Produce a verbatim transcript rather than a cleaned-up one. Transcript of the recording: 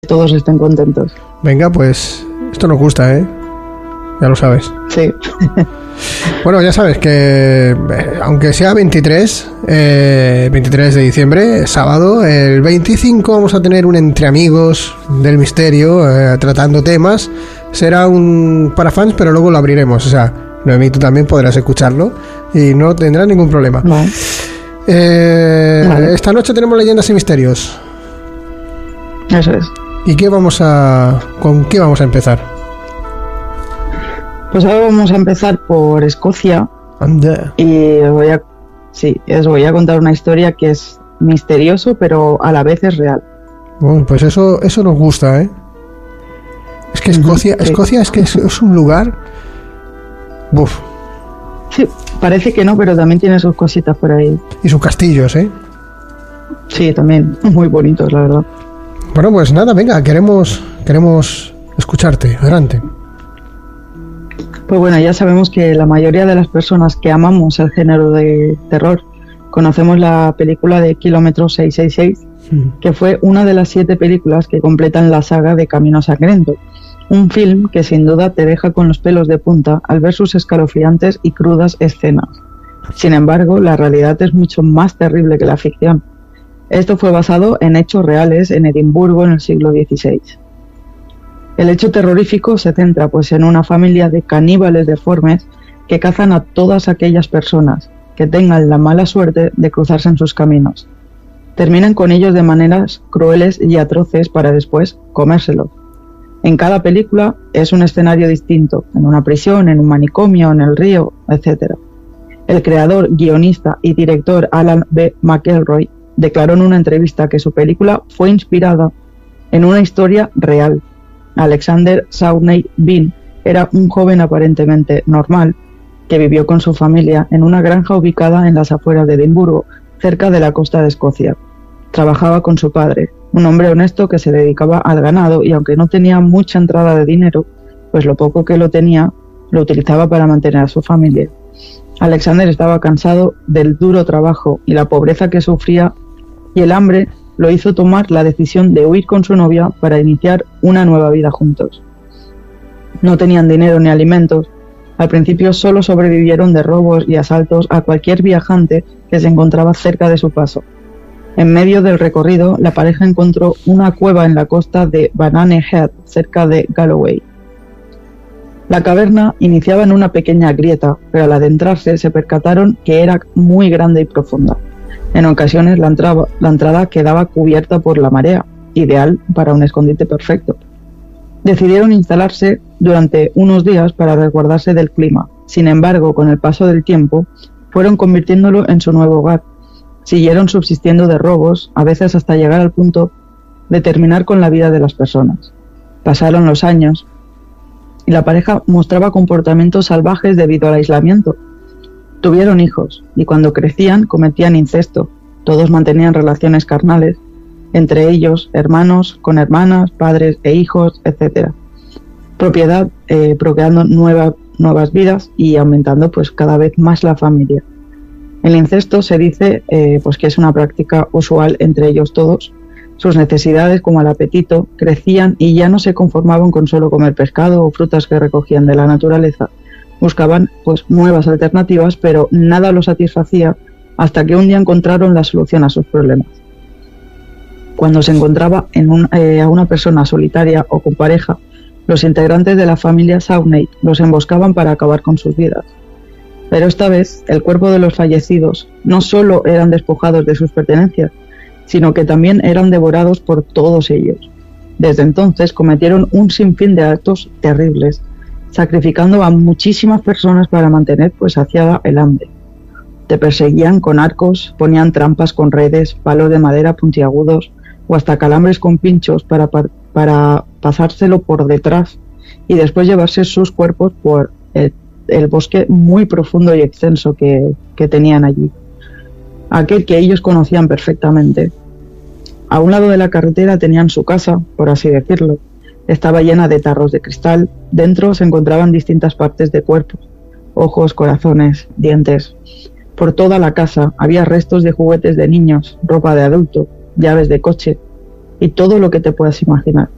todos estén contentos. Venga, pues esto nos gusta, ¿eh? Ya lo sabes. Sí. Bueno, ya sabes que aunque sea veintitrés, eh, veintitrés de diciembre, sábado, el veinticinco vamos a tener un Entre Amigos del Misterio, eh, tratando temas. Será un para fans, pero luego lo abriremos. O sea, Noemí, tú también podrás escucharlo y no tendrás ningún problema. Vale. Eh, Vale. Esta noche tenemos Leyendas y Misterios. Eso es. ¿Y qué vamos a con qué vamos a empezar? Pues ahora vamos a empezar por Escocia. Anda. Y os voy a, sí, os voy a contar una historia que es misterioso, pero a la vez es real. Bueno, pues eso, eso nos gusta, ¿eh? Es que Escocia, Sí. Escocia es que es, es un lugar. Buf. Sí, parece que no, pero también tiene sus cositas por ahí. Y sus castillos, ¿eh? Sí, también muy bonitos, la verdad. Bueno, pues nada, venga, queremos, queremos escucharte. Adelante. Pues bueno, ya sabemos que la mayoría de las personas que amamos el género de terror conocemos la película de Kilómetro seiscientos sesenta y seis, que fue una de las siete películas que completan la saga de Camino Sangriento. Un film que sin duda te deja con los pelos de punta al ver sus escalofriantes y crudas escenas. Sin embargo, la realidad es mucho más terrible que la ficción. Esto fue basado en hechos reales en Edimburgo en el siglo dieciséis. El hecho terrorífico se centra pues en una familia de caníbales deformes que cazan a todas aquellas personas que tengan la mala suerte de cruzarse en sus caminos. Terminan con ellos de maneras crueles y atroces para después comérselos. En cada película es un escenario distinto, en una prisión, en un manicomio, en el río, etcétera. El creador, guionista y director Alan B. McElroy declaró en una entrevista que su película fue inspirada en una historia real. Alexander Sawney Bean era un joven aparentemente normal que vivió con su familia en una granja ubicada en las afueras de Edimburgo, cerca de la costa de Escocia. Trabajaba con su padre, un hombre honesto que se dedicaba al ganado y aunque no tenía mucha entrada de dinero, pues lo poco que lo tenía lo utilizaba para mantener a su familia. Alexander estaba cansado del duro trabajo y la pobreza que sufría, y el hambre lo hizo tomar la decisión de huir con su novia para iniciar una nueva vida juntos. No tenían dinero ni alimentos. Al principio solo sobrevivieron de robos y asaltos a cualquier viajante que se encontraba cerca de su paso. En medio del recorrido, la pareja encontró una cueva en la costa de Banane Head, cerca de Galloway. La caverna iniciaba en una pequeña grieta, pero al adentrarse se percataron que era muy grande y profunda. En ocasiones la entrada, la entrada quedaba cubierta por la marea, ideal para un escondite perfecto. Decidieron instalarse durante unos días para resguardarse del clima. Sin embargo, con el paso del tiempo, fueron convirtiéndolo en su nuevo hogar. Siguieron subsistiendo de robos, a veces hasta llegar al punto de terminar con la vida de las personas. Pasaron los años y la pareja mostraba comportamientos salvajes debido al aislamiento. Tuvieron hijos y cuando crecían cometían incesto. Todos mantenían relaciones carnales, entre ellos hermanos con hermanas, padres e hijos, etcétera. Propiedad, eh, procreando nueva, nuevas vidas y aumentando pues cada vez más la familia. El incesto se dice eh, pues que es una práctica usual entre ellos todos. Sus necesidades, como el apetito, crecían y ya no se conformaban con solo comer pescado o frutas que recogían de la naturaleza. Buscaban pues nuevas alternativas, pero nada los satisfacía hasta que un día encontraron la solución a sus problemas. Cuando se encontraba en un, eh, a una persona solitaria o con pareja, los integrantes de la familia Sawney los emboscaban para acabar con sus vidas. Pero esta vez el cuerpo de los fallecidos no solo eran despojados de sus pertenencias, sino que también eran devorados por todos ellos. Desde entonces cometieron un sinfín de actos terribles, sacrificando a muchísimas personas para mantener pues saciada el hambre. Te perseguían con arcos, ponían trampas con redes, palos de madera puntiagudos o hasta calambres con pinchos para, para pasárselo por detrás y después llevarse sus cuerpos por el, el bosque muy profundo y extenso que, que tenían allí. Aquel que ellos conocían perfectamente. A un lado de la carretera tenían su casa, por así decirlo. Estaba llena de tarros de cristal. Dentro se encontraban distintas partes de cuerpos, ojos, corazones, dientes. Por toda la casa había restos de juguetes de niños, ropa de adulto, llaves de coche y todo lo que te puedas imaginar.